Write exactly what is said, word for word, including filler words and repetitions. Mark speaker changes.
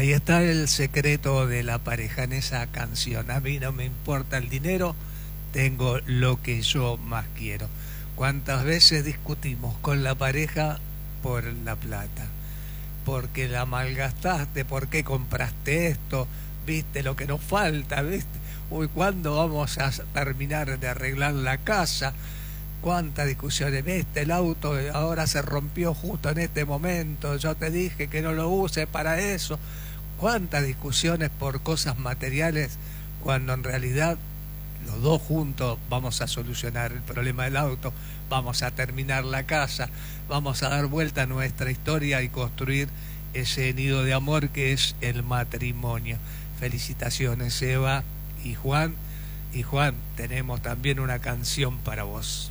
Speaker 1: Ahí está el secreto de la pareja en esa canción. A mí no me importa el dinero, tengo lo que yo más quiero. ¿Cuántas veces discutimos con la pareja por la plata? Porque la malgastaste, ¿por qué compraste esto? ¿Viste lo que nos falta? ¿Viste? Uy, ¿cuándo vamos a terminar de arreglar la casa? ¿Cuántas discusiones? ¿Viste? El auto ahora se rompió justo en este momento, yo te dije que no lo use para eso. ¿Cuántas discusiones por cosas materiales cuando en realidad los dos juntos vamos a solucionar el problema del auto, vamos a terminar la casa, vamos a dar vuelta a nuestra historia y construir ese nido de amor que es el matrimonio? Felicitaciones, Eva y Juan. Y Juan, tenemos también una canción para vos.